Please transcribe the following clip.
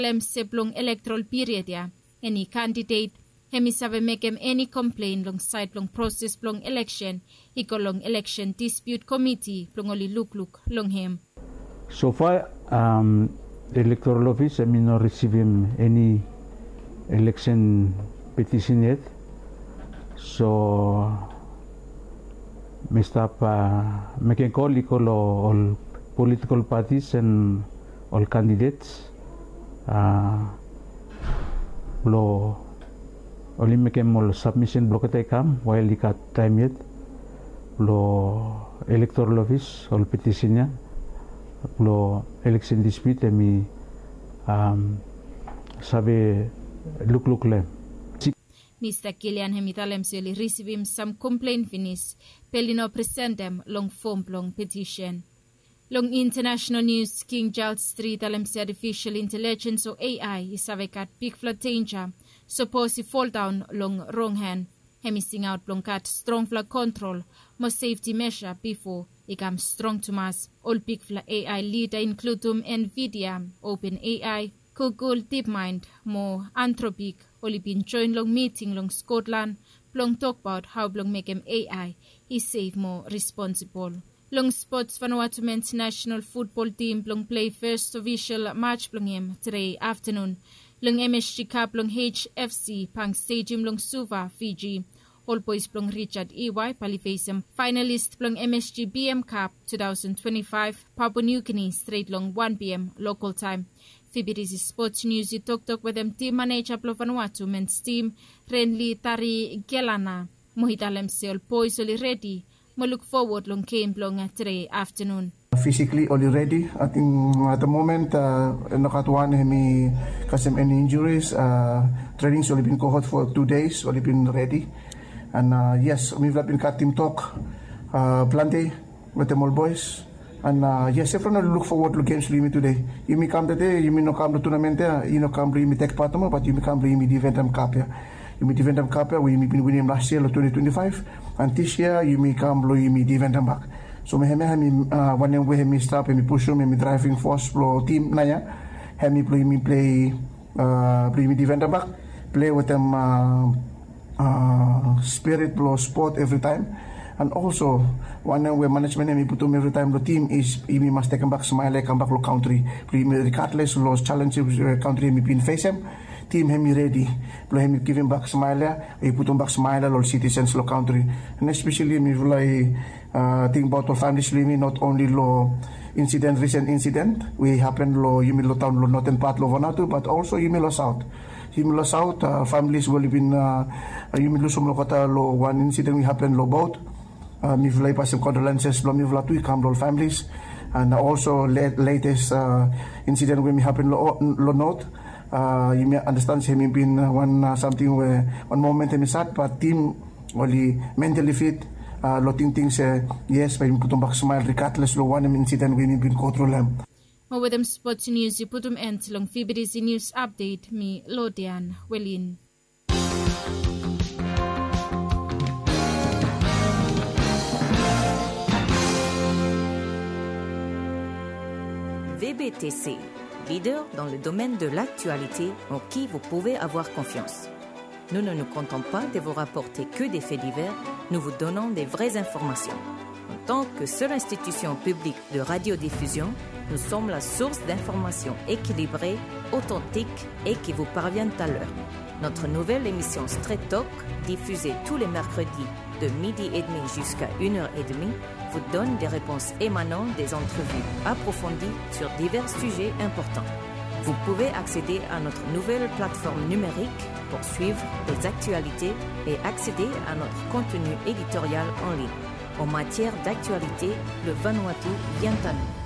Lem seplong electoral period ya. Any candidate hemi sabe make him any complaint long side long process long election. Iko long election dispute committee long oli look long him. So far, the electoral office I mean not receiving any election petition yet. So we start making call all political parties and all candidates. Lo only make all submission blockade come while he got time yet. Lo electoral office all petition ya. Lo election dispute mi sabe look le. Mr. Gillian hemitalem sili receive some complaint finis pelino present them long form long petition. Long international news King Charles Street alem artificial intelligence or AI isave kat big flood danger suppose fall down long wrong hand. Hemi sing out long kat strong flood control more safety measure before become strong to mass. All big flood AI leader include Nvidia, OpenAI, Google, DeepMind, more Anthropic, only been joined long meeting long Scotland, long talk about how long make him AI is safe more responsible. Long sports Vanuatu men's national football team long play first official match long him today afternoon. Long MSG Cup long HFC Pang Stadium long Suva, Fiji. All boys long Richard EY Palifacem finalist long MSG BM Cup 2025 Papua New Guinea straight long 1 p.m. local time. Fibirisi Sports News talk with them team manager of Vanuatu men's team Renly Tari Gelana. Mohitalem se all boys only ready. Mo look forward long game long today afternoon. Physically already ready. I think at the moment nakatuan hemi kasem any injuries. Training's only been cohort for 2 days. Only been ready. And yes, we've been cut team talk. Plenty with them all boys. And yes, everyone look forward to games with me today. You may come today, you may not come to tournament there, you know come to me take part of but you may come to me the Eventum Cup here. You may the Eventum Cup here, we may been winning last year 2025, and this year you may come to me the Eventum back. So me when we me stop me push me driving force flow team naya, me play me the Eventum back, play with them spirit flow sport every time. And also, one way management me put them every time the team is we must take back smile, come back to country. Regardless of those challenges country me been face them, team him ready. Play him give him back smile, we put them back smile all citizens lo country. And especially me like think about our families me not only lo recent incident we happen lo Yumilo town lo northern part lo Vanuatu, but also Yumilo south. Yumilo south families will been Yumilo sumlo kata lo one incident we happen lo boat. Me fly pass some condolences from me to come families, and also latest incident when me happen lo note. You may understand him been one something where one moment him sad, but team only mentally fit. Loting things yes, but put back smile regardless lo one incident when me been go through them. More with them sports news you put them end long Fibirisi news update me Lodian Welin. VBTC, leader dans le domaine de l'actualité en qui vous pouvez avoir confiance. Nous ne nous contentons pas de vous rapporter que des faits divers, nous vous donnons des vraies informations. En tant que seule institution publique de radiodiffusion, nous sommes la source d'informations équilibrées, authentiques et qui vous parviennent à l'heure. Notre nouvelle émission Straight Talk, diffusée tous les mercredis de 12h30 jusqu'à 1h30, vous donne des réponses émanant des entrevues approfondies sur divers sujets importants. Vous pouvez accéder à notre nouvelle plateforme numérique pour suivre les actualités et accéder à notre contenu éditorial en ligne. En matière d'actualité, le Vanuatu vient à nous.